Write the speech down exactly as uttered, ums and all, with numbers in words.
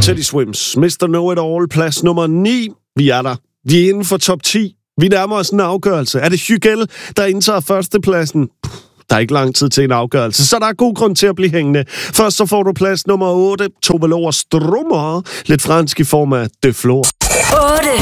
Teddy Swims, mister Know-It-All, plads nummer ni. Vi er der. Vi er inden for top ti. Vi nærmer os en afgørelse. Er det Hygel, der indtager førstepladsen? Der er ikke lang tid til en afgørelse, så der er god grund til at blive hængende. Først så får du plads nummer otte. Tove Lo og Strummer. Lidt fransk i form af De Flor. otte.